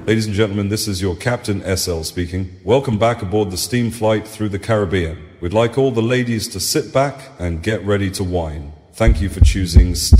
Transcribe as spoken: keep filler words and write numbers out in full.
Ladies and gentlemen, this is your Captain S L speaking. Welcome back aboard the steam flight through the Caribbean. We'd like all the ladies to sit back and get ready to wine. Thank you for choosing Steam.